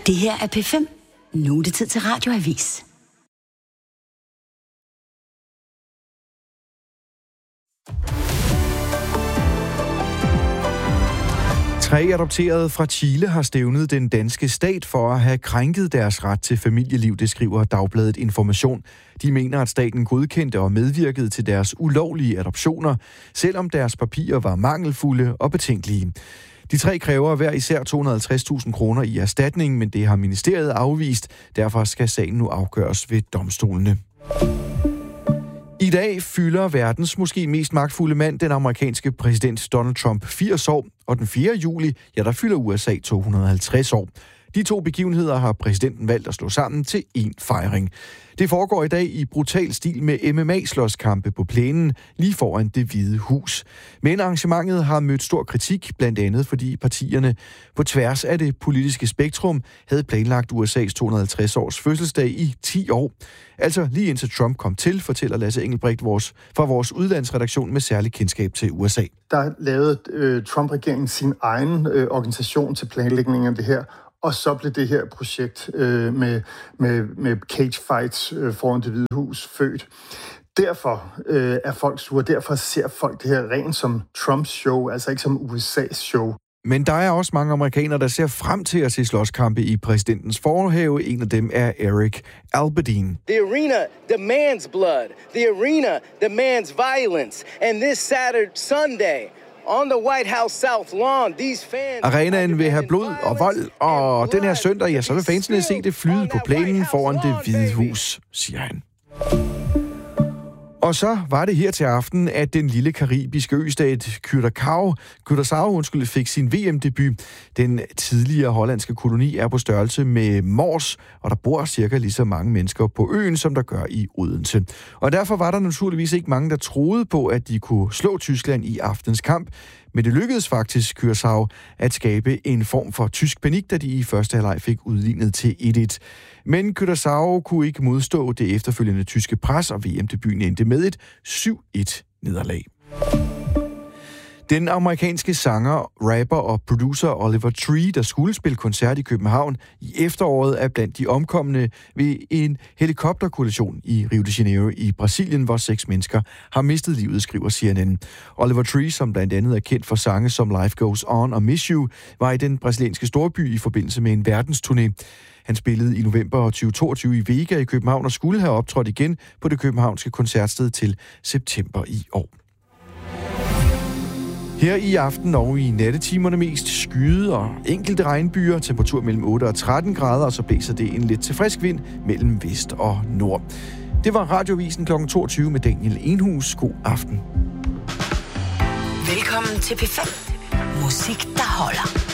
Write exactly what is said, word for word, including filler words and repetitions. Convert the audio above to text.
Det her er P fem. Nu er det tid til Radioavis. Tre adopterede fra Chile har stævnet den danske stat for at have krænket deres ret til familieliv, det skriver Dagbladet Information. De mener, at staten godkendte og medvirkede til deres ulovlige adoptioner, selvom deres papirer var mangelfulde og betænkelige. De tre kræver hver især to hundrede og halvtreds tusind kroner i erstatning, men det har ministeriet afvist. Derfor skal sagen nu afgøres ved domstolene. I dag fylder verdens måske mest magtfulde mand, den amerikanske præsident Donald Trump, firs år, og den fjerde juli, ja, der fylder U S A to hundrede og halvtreds år. De to begivenheder har præsidenten valgt at slå sammen til én fejring. Det foregår i dag i brutal stil med M M A-slåskampe på plænen lige foran Det Hvide Hus. Men arrangementet har mødt stor kritik, blandt andet fordi partierne på tværs af det politiske spektrum havde planlagt U S A's to hundrede og halvtreds års fødselsdag i ti år. Altså lige indtil Trump kom til, fortæller Lasse Engelbrecht vores, fra vores udlandsredaktion med særlig kendskab til U S A. Der lavede øh, Trump-regeringen sin egen øh, organisation til planlægningen af det her. Og så blev det her projekt øh, med, med, med cage fights øh, foran Det Hvide Hus født. Derfor øh, er folk sure, derfor ser folk det her rent som Trumps show, altså ikke som U S A's show. Men der er også mange amerikanere, der ser frem til at se slåskampe i præsidentens forhave. En af dem er Eric Albertine. The arena demands blood. The arena demands violence. And this Saturday, Sunday, on the White House South Lawn, these fans... Arenaen vil have blod og vold, og den her søndag, ja, så vil fansene se det flyde på plænen foran Det Hvide Hus, siger han. Og så var det her til aften, at den lille karibiske østat Curaçao, Curaçao undskyld, fik sin V M-debut. Den tidligere hollandske koloni er på størrelse med Mors, og der bor cirka lige så mange mennesker på øen, som der gør i Odense. Og derfor var der naturligvis ikke mange, der troede på, at de kunne slå Tyskland i aftens kamp. Men det lykkedes faktisk Curaçao at skabe en form for tysk panik, da de i første halvleg fik udlignet til et et. Men Curaçao kunne ikke modstå det efterfølgende tyske pres, og V M-debuten endte med et syv et nederlag. Den amerikanske sanger, rapper og producer Oliver Tree, der skulle spille koncert i København i efteråret, er blandt de omkomne ved en helikopterkollision i Rio de Janeiro i Brasilien, hvor seks mennesker har mistet livet, skriver C N N. Oliver Tree, som blandt andet er kendt for sange som Life Goes On og Miss You, var i den brasilianske storby i forbindelse med en verdensturné. Han spillede i november tyve toogtyve i Vega i København og skulle have optrådt igen på det københavnske koncertsted til september i år. Her i aften og i nattetimerne mest skyde og enkelte regnbyer, temperatur mellem otte og tretten grader, og så blæser det en lidt til frisk vind mellem vest og nord. Det var Radioavisen klokken toogtyve med Daniel Enhus. God aften. Velkommen til P fem. Musik, der holder.